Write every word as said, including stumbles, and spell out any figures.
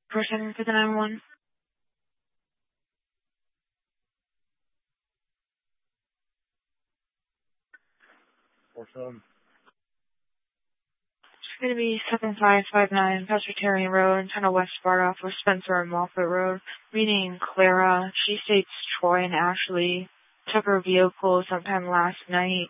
Person for the nine one one. Four seven. It's going to be seven five five nine Presbyterian Road, Tunnel West Sparta for Spencer and Moffett Road. Meeting Clara. She states Troy and Ashley took her vehicle sometime last night.